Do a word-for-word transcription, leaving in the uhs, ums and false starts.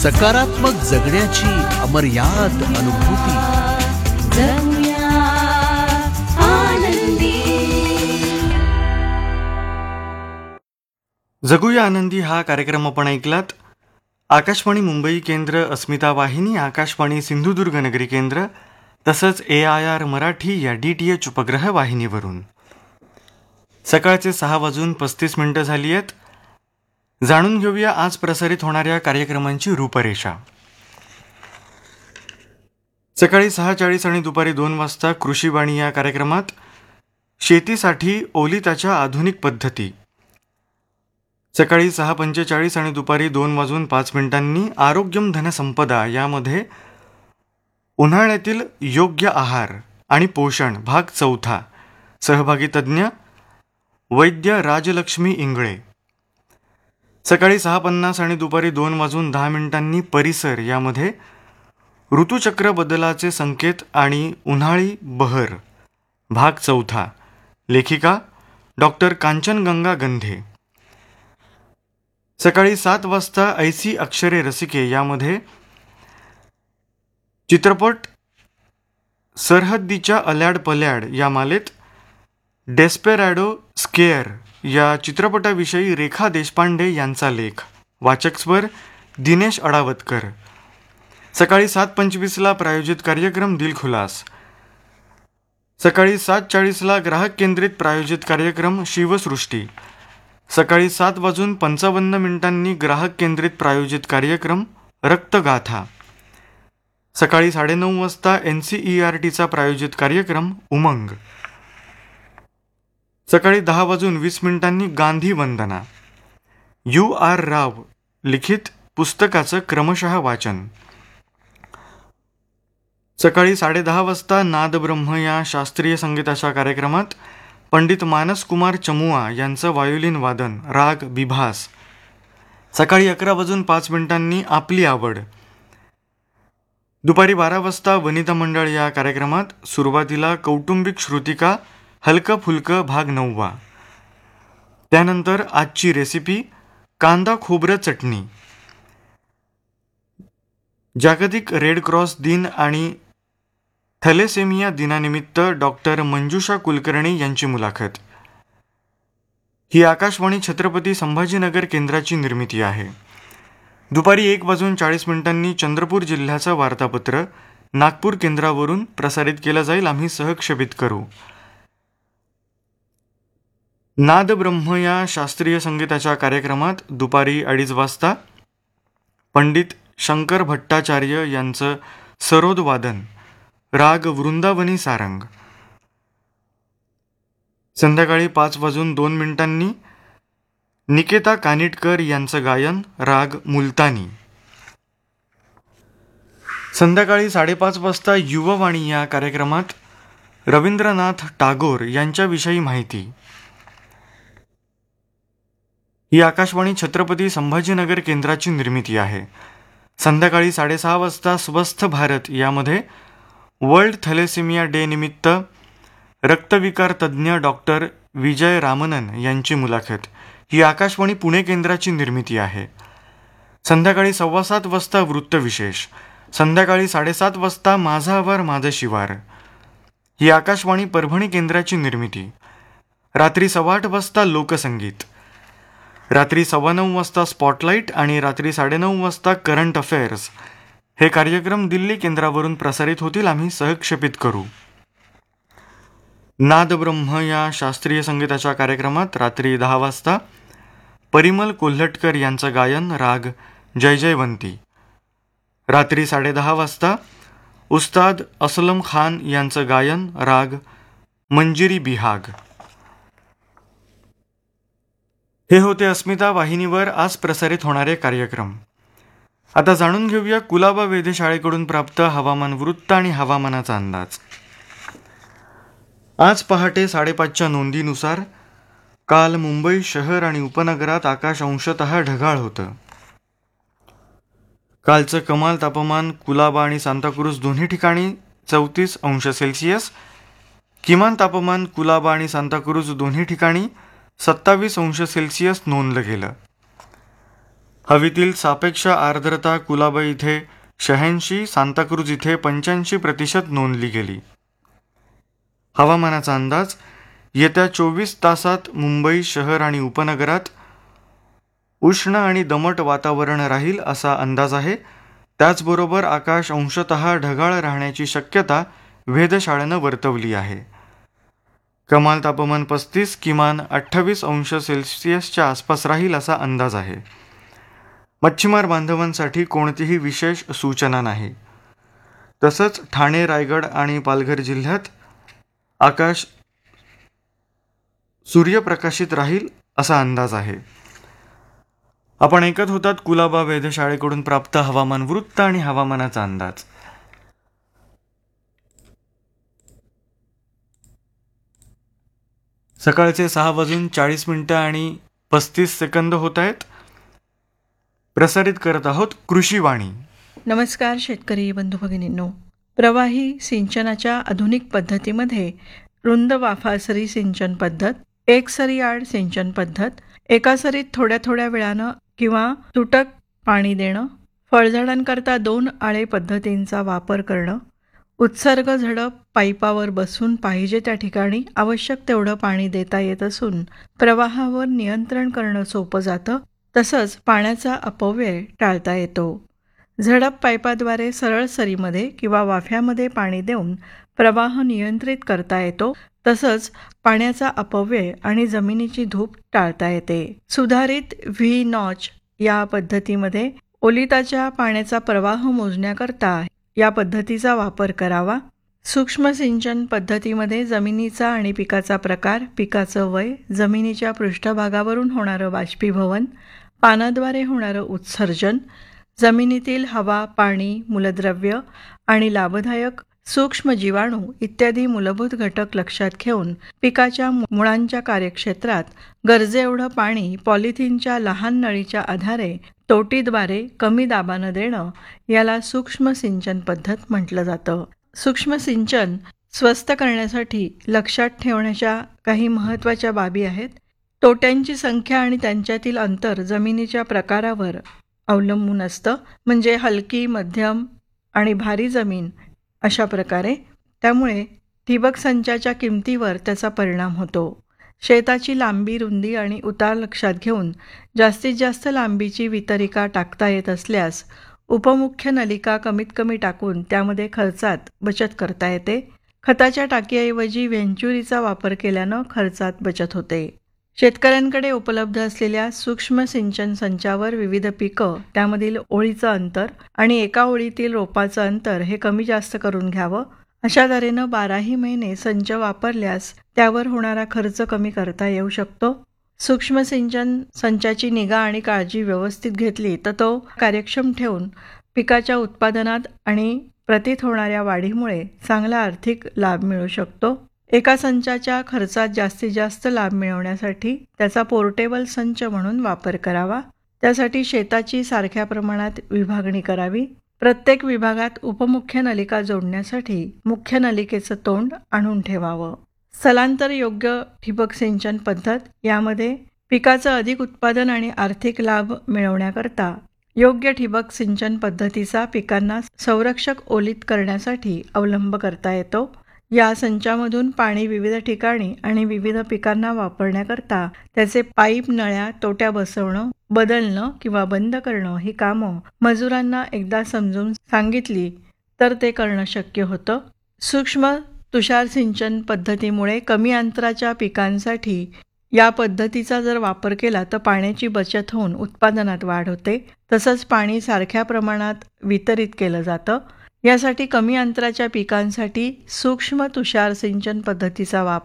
सकारात्मक जगण्याची अमर्याद अनुभूती. जगूया आनंदी. जगूया आनंदी हा कार्यक्रम आपण ऐकलात. आकाशवाणी मुंबई केंद्र, अस्मिता वाहिनी, आकाशवाणी सिंधुदुर्ग नगरी केंद्र तसंच ए आय आर मराठी या डी टी एच उपग्रह वाहिनीवरून. सकाळचे सहा वाजून पस्तीस मिनिटं झाली आहेत. जाणून घेऊया आज प्रसारित होणाऱ्या कार्यक्रमांची रूपरेषा. सकाळी सहा चाळीस आणि दुपारी दोन वाजता कृषीवाणी या कार्यक्रमात शेतीसाठी ओलिताच्या आधुनिक पद्धती. सकाळी सहा पंचेचाळीस आणि दुपारी दोन वाजून पाच मिनिटांनी आरोग्यम धनसंपदा यामध्ये उन्हाळ्यातील योग्य आहार आणि पोषण भाग चौथा. सहभागी तज्ज्ञ वैद्य राजलक्ष्मी इंगळे. सकाळी सहा पन्नास आणि दुपारी दोन वाजून दहा मिनिटांनी परिसर यामध्ये ऋतुचक्र बदलाचे संकेत आणि उन्हाळी बहर भाग चौथा. लेखिका डॉक्टर कांचनगंगा गंधे. सकाळी सात वाजता ऐसी अक्षरे रसिके यामध्ये चित्रपट सरहद्दीच्या अल्याड पल्याड या मालेत डेस्पेरॅडो स्केअर या चित्रपटाविषयी रेखा देशपांडे यांचा लेख. वाचक स्वर दिनेश अडावतकर. सकाळी सात पंचवीसला प्रायोजित कार्यक्रम दिलखुलास. सकाळी सात चाळीसला ग्राहक केंद्रित प्रायोजित कार्यक्रम शिवसृष्टी. सकाळी सात वाजून पंचावन्न मिनिटांनी ग्राहक केंद्रित प्रायोजित कार्यक्रम रक्तगाथा. सकाळी साडेनऊ वाजता एन सी ई आर टीचा प्रायोजित कार्यक्रम उमंग. सकाळी दहा वाजून वीस मिनिटांनी गांधी वंदना. यू आर राव लिखित पुस्तकाचं क्रमशः वाचन. सकाळी साडेदहा वाजता नादब्रह्म या शास्त्रीय संगीताच्या कार्यक्रमात पंडित मानसकुमार चमुआ यांचं वायोलिन वादन राग बिभास. सकाळी अकरा वाजून पाच मिनिटांनी आपली आवड. दुपारी बारा वाजता वनिता मंडळ या कार्यक्रमात सुरुवातीला कौटुंबिक श्रुतिका हलकं फुलकं भाग नववा. त्यानंतर आजची रेसिपी कांदा खोबरं चटणी. जागतिक रेड क्रॉस दिन आणि थॅलेसेमिया दिनानिमित्त डॉक्टर मंजुषा कुलकर्णी यांची मुलाखत. ही आकाशवाणी छत्रपती संभाजीनगर केंद्राची निर्मिती आहे. दुपारी एक वाजून चाळीस मिनिटांनी चंद्रपूर जिल्ह्याचं वार्तापत्र नागपूर केंद्रावरून प्रसारित केलं जाईल. आम्ही सहक्षेपित करू. नादब्रह्म या शास्त्रीय संगीताच्या कार्यक्रमात दुपारी अडीच वाजता पंडित शंकर भट्टाचार्य यांचं सरोद वादन राग वृंदावनी सारंग. संध्याकाळी पाच वाजून दोन मिनिटांनी निकेता कानिटकर यांचं गायन राग मुलतानी. संध्याकाळी साडेपाच वाजता युववाणी या कार्यक्रमात रवींद्रनाथ टागोर यांच्याविषयी माहिती. ही आकाशवाणी छत्रपती संभाजीनगर केंद्राची निर्मिती आहे. संध्याकाळी साडेसहा वाजता स्वस्थ भारत यामध्ये वर्ल्ड थॅलेसेमिया डे निमित्त रक्तविकार तज्ज्ञ डॉक्टर विजय रामनन यांची मुलाखत. ही आकाशवाणी पुणे केंद्राची निर्मिती आहे. संध्याकाळी सव्वा सात वाजता वृत्तविशेष. संध्याकाळी साडेसात वाजता माझा आवार माझं शिवार. ही आकाशवाणी परभणी केंद्राची निर्मिती. रात्री सव्वा आठ वाजता लोकसंगीत. रात्री सव्वा नऊ वाजता स्पॉटलाईट आणि रात्री साडेनऊ वाजता करंट अफेअर्स हे कार्यक्रम दिल्ली केंद्रावरून प्रसारित होतील. आम्ही सहक्षेपित करू. नादब्रह्म या शास्त्रीय संगीताच्या कार्यक्रमात रात्री दहा वाजता परिमल कोल्हटकर यांचं गायन राग जय जयवंती. रात्री साडेदहा वाजता उस्ताद असलम खान यांचं गायन राग मंजिरी बिहाग. हे होते अस्मिता वाहिनीवर आज प्रसारित होणारे कार्यक्रम. आता जाणून घेऊया कुलाबा वेधशाळेकडून प्राप्त हवामान वृत्त आणि हवामानाचा अंदाज. आज पहाटे साडेपाचच्या नोंदीनुसार काल मुंबई शहर आणि उपनगरात आकाश अंशतः ढगाळ होतं. कालचं कमाल तापमान कुलाबा आणि सांताक्रूज दोन्ही ठिकाणी चौतीस अंश सेल्सिअस, किमान तापमान कुलाबा आणि सांताक्रूज दोन्ही ठिकाणी सत्तावीस अंश सेल्सिअस नोंदलं गेलं. हवेतील सापेक्ष आर्द्रता कुलाबा इथे शहाऐंशी, सांताक्रूज इथे पंच्याऐंशी प्रतिशत नोंदली गेली. हवामानाचा अंदाज. येत्या चोवीस तासात मुंबई शहर आणि उपनगरात उष्ण आणि दमट वातावरण राहील असा अंदाज आहे. त्याचबरोबर आकाश अंशतः ढगाळ राहण्याची शक्यता वेधशाळेनं वर्तवली आहे. कमाल तापमान पस्तीस, किमान अठ्ठावीस अंश सेल्सिअसच्या आसपास राहील असा अंदाज आहे. मच्छीमार बांधवांसाठी कोणतीही विशेष सूचना नाही. तसंच ठाणे, रायगड आणि पालघर जिल्ह्यात आकाश सूर्यप्रकाशित राहील असा अंदाज आहे. आपण ऐकत होतात कुलाबा वेधशाळेकडून प्राप्त हवामान वृत्त आणि हवामानाचा अंदाज. सकाळचे सहा वाजून चाळीस मिनिटं आणि पस्तीस सेकंद होत आहेत. प्रसारित करत आहोत कृषीवाणी. नमस्कार शेतकरी बंधू भगिनींनो. प्रवाही सिंचनाच्या आधुनिक पद्धतीमध्ये रुंद वाफासरी सिंचन पद्धत, एक सरी आड सिंचन पद्धत, एका सरीत थोड्या थोड्या वेळानं किंवा तुटक पाणी देणं, फळझाडांकरता दोन आळे पद्धतींचा वापर करणं, उत्सर्ग झडप पाईपावर बसून पाहिजे त्या ठिकाणी आवश्यक तेवढं पाणी देता येत असून प्रवाहावर नियंत्रण करणं सोपं जातं. तसंच पाण्याचा अपव्यय टाळता येतो. झडप पाईपाद्वारे सरळ सरीमध्ये किंवा वाफ्यामध्ये पाणी देऊन प्रवाह नियंत्रित करता येतो. तसंच पाण्याचा अपव्यय आणि जमिनीची धूप टाळता येते. सुधारित व्ही नॉच या पद्धतीमध्ये ओलिताच्या पाण्याचा प्रवाह मोजण्याकरता या पद्धतीचा वापर करावा. सूक्ष्म सिंचन पद्धतीमध्ये जमिनीचा आणि पिकाचा प्रकार, पिकाचं वय, जमिनीच्या पृष्ठभागावरून होणारं बाष्पीभवन, पानाद्वारे होणारं उत्सर्जन, जमिनीतील हवा, पाणी, मूलद्रव्य आणि लाभदायक सूक्ष्म जीवाणू इत्यादी मूलभूत घटक लक्षात घेऊन पिकाच्या मुळांच्या कार्यक्षेत्रात गरजेएवढं पाणी पॉलिथिनच्या लहान नळीच्या आधारे तोटीद्वारे कमी दाबानं देणं याला सूक्ष्म सिंचन पद्धत म्हटलं जातं. सूक्ष्म सिंचन स्वस्त करण्यासाठी लक्षात ठेवण्याच्या काही महत्त्वाच्या बाबी आहेत. तोट्यांची संख्या आणि त्यांच्यातील अंतर जमिनीच्या प्रकारावर अवलंबून असतं. म्हणजे हलकी, मध्यम आणि भारी जमीन अशा प्रकारे. त्यामुळे ठिबक संचाच्या किमतीवर त्याचा परिणाम होतो. शेताची लांबी, रुंदी आणि उतार लक्षात घेऊन जास्तीत जास्त लांबीची वितरिका टाकता येत असल्यास उपमुख्य नलिका कमीत कमी टाकून त्यामध्ये खर्चात बचत करता येते. खताच्या टाकीऐवजी व्हेंचुरीचा वापर केल्यानं खर्चात बचत होते. शेतकऱ्यांकडे उपलब्ध असलेल्या सूक्ष्म सिंचन संचावर विविध पिकं, त्यामधील ओळीचं अंतर आणि एका ओळीतील रोपाचं अंतर हे कमी जास्त करून घ्यावं. अशा तऱ्हेनं बाराही महिने संच वापरल्यास त्यावर होणारा खर्च कमी करता येऊ शकतो. सूक्ष्म सिंचन संचाची निगा आणि काळजी व्यवस्थित घेतली तर तो कार्यक्षम ठेवून पिकाच्या उत्पादनात आणि प्रतीत होणाऱ्या वाढीमुळे चांगला आर्थिक लाभ मिळू शकतो. एका संचाच्या खर्चात जास्तीत जास्त लाभ मिळवण्यासाठी त्याचा पोर्टेबल संच म्हणून वापर करावा. त्यासाठी शेताची सारख्या प्रमाणात विभागणी करावी. प्रत्येक विभागात उपमुख्य नलिका जोडण्यासाठी मुख्य नलिकेचं तोंड आणून ठेवावं. स्थलांतर योग्य ठिबक सिंचन पद्धत यामध्ये पिकाचं अधिक उत्पादन आणि आर्थिक लाभ मिळवण्याकरता योग्य ठिबक सिंचन पद्धतीचा पिकांना संरक्षक ओलित करण्यासाठी अवलंब करता येतो. या संचामधून पाणी विविध ठिकाणी आणि विविध पिकांना वापरण्याकरता त्याचे पाईप, नळ्या, तोट्या बसवणं, बदलणं किंवा बंद करणं ही कामं मजुरांना एकदा समजून सांगितली तर ते करणं शक्य होतं. सूक्ष्म तुषार सिंचन पद्धतीमुळे कमी अंतराच्या पिकांसाठी या पद्धतीचा जर वापर केला तर पाण्याची बचत होऊन उत्पादनात वाढ होते. तसंच पाणी सारख्या प्रमाणात वितरित केलं जातं. यासाठी कमी अंतराच्या पिकांसाठी सूक्ष्म तुषार सिंचन पद्धतीचा वापर